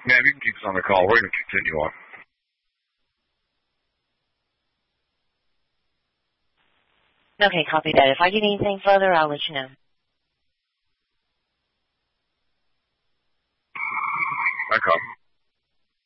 Ma'am, you can keep us on the call. We're going to continue on. Okay, copy that. If I get anything further, I'll let you know. I copy.